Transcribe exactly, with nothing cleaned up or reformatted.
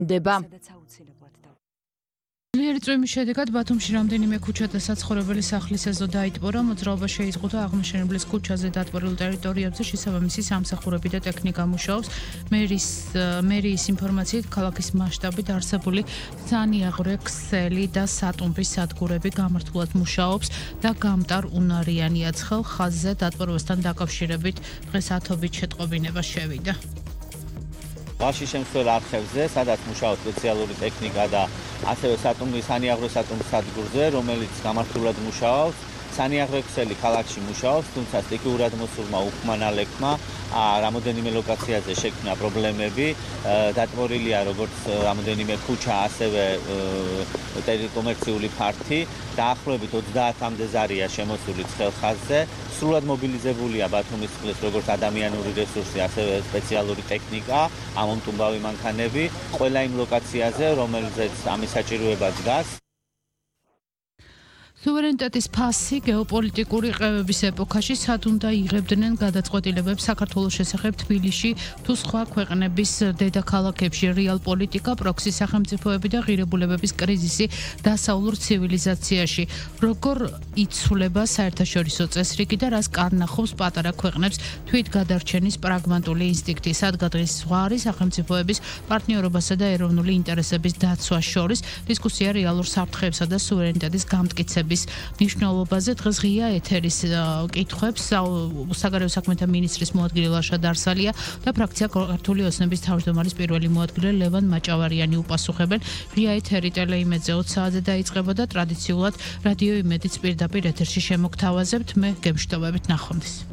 დება. ძლიერი წვიმის შედეგად ბათუმში რამდენიმე ქუჩა და საცხოვრებელი სახლის ეზო დაიტბორა, მოძრაობა შეიზღუდა და აღმაშენებლის ქუჩაზე დატბორილ ტერიტორიებზე შესაბამისი სამსახურები და ტექნიკა მუშაობს. მერის მერიის ინფორმაციით, ქალაქის მასშტაბით არსებული სანიაღვრე, ქსელი და სატუმბის სადგურები გამართულად მუშაობს და გამტარ უნარიანია. ცხელ ხაზზე დატბორებასთან დაკავშირებით დღეს ათობით შეტყობინება შევიდა. ვაში შემცველ არხებზე, სადაც მუშაობს სპეციალური ტექნიკა და ასევე სატუმბის სანიაღვრე სატუმბის სადგურზე, რომელიც გამართულად მუშაობს. სანიაღვრე ქსელი ქალაქში მუშაობს, თუმცა სტიქიურად მოსულმა უხმანალექმა რამოდენიმე ლოკაციაზე შექმნა პრობლემები. დატბორილია როგორც რამოდენიმე ქუჩა, ასევე კომერციული ფართი. დაახლოებით ოცდაათამდე ზარია შემოსული ცხელ ხაზზე. სრულად მობილიზებულია ბათუმის წყლის როგორც ადამიანური რესურსი, ასევე სპეციალური ტექნიკა, ამომტუმბავი მანქანები, ყველა იმ ლოკაციაზე, რომელზეც ამის საჭიროება დგას. სუვერენიტეტის ფასი გეოპოლიტიკური ყევების ეპოქაში სად უნდა იღებდნენ გადაწყვეტილებებს საქართველოს შესახებ თბილისში თუ სხვა ქვეყნების დედაქალაქებში, რეალ პოლიტიკა, პროქსი სახელმწიფოები და ღირებულებების კრიზისი დასავლურ ცივილიზაციაში, როგორ იცვლება საერთაშორისო წესრიგი და რას კარნახობს პატარა ქვეყნებს თვითგადარჩენის პრაგმატული ინსტინქტი, სად გადადის ზღვარი სახელმწიფოების პარტნიორობასა და ეროვნული ინტერესების დაცვას შორის. დისკუსია რეალურ საფრთხეებსა და სუვერენიტეტის გამტკიცების მნიშვნელობაზე დღეს ღია ეთერის კითხვებს საგარეო საქმეთა მინისტრის მოადგილე ლაშა დარსალია და ფრაქცია ქართული ოცნების თავმჯდომარის პირველი მოადგილე ლევან მაჭავარიანი უპასუხებენ. ღია ეთერი ტელეიმედზე ოც საათზე დაიწყება და ტრადიციულად რადიო იმედიც პირდაპირ ეთერში შემოგთავაზებთ. მე გემშვიდობებით, ნახვამდის.